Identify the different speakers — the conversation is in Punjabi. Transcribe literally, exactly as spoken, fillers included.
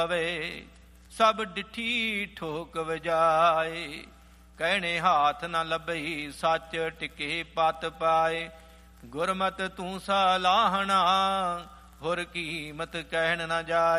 Speaker 1: ਵੇ ਸਭ ਡਿਠੀ ਠੋਕ ਵਜਾਏ। ਕਹਿਣੇ ਹਾਥ ਨ ਲੱਭਈ ਸੱਚ ਟਿਕੇ ਪਤ ਪਾਏ। ਗੁਰਮਤਿ ਤੂੰ ਸਲਾਹਣਾ ਹੋਰ ਕੀਮਤ ਕਹਿਣ ਨ ਜਾਏ।